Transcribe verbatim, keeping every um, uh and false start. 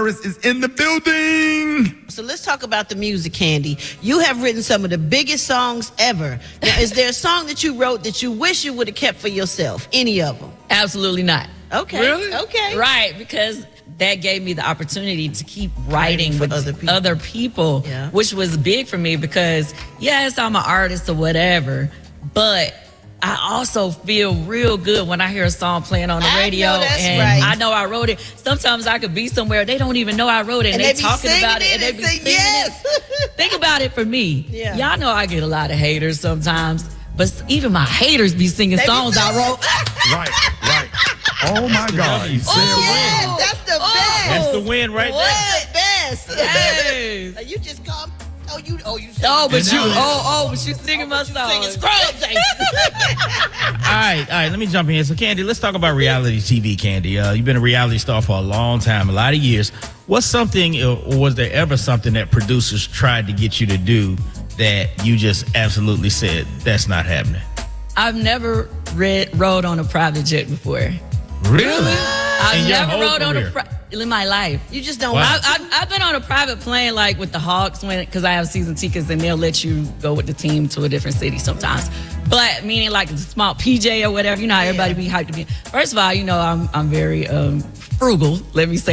Harris is in the building. So let's talk about the music, Candy. You have written some of the biggest songs ever. Now, is there a song that you wrote that you wish you would have kept for yourself? Any of them? Absolutely not. Okay. Really? Okay. Right, because that gave me the opportunity to keep writing with other people. other people, Yeah. which was big for me because, yes, I'm an artist or whatever, but I also feel real good when I hear a song playing on the I radio know that's and right. I know I wrote it. Sometimes I could be somewhere, they don't even know I wrote it, and, And they, they be talking singing about it, it and they and be say, singing yes. it. Think about it for me. Yeah. Y'all know I get a lot of haters sometimes, but even my haters be singing They be songs I singing. wrote. Right, right. Oh my God. You said Oh, it. yes, that's the best. That's the win right there. That's the best. Yes. Like, you just come. Oh, you. Oh, you. Oh, but And you, now- oh, oh, but you singing my you singing songs. Scrubs, ain't you? All right, all right. Let me jump in. So, Candy, let's talk about reality T V. Candy, uh, you've been a reality star for a long time, a lot of years. What's something, uh, or was there ever something that producers tried to get you to do that you just absolutely said that's not happening? I've never read, rode on a private jet before. Really? I've In your never whole rode on a career? pri- in my life. You just don't. Wow. I, I've, I've been on a private plane like with the Hawks when because I have season tickets and they'll let you go with the team to a different city sometimes. But meaning like a small P J or whatever, you know how everybody be hyped to be. First of all, you know I'm I'm very um, frugal. Let me say.